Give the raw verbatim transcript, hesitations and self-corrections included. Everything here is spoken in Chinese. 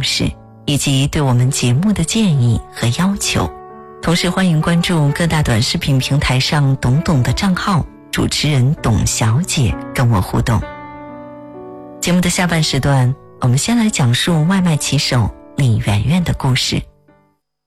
事，以及对我们节目的建议和要求。同时欢迎关注各大短视频平台上董董的账号，主持人董小姐跟我互动。节目的下半时段，我们先来讲述外卖骑手李媛媛的故事。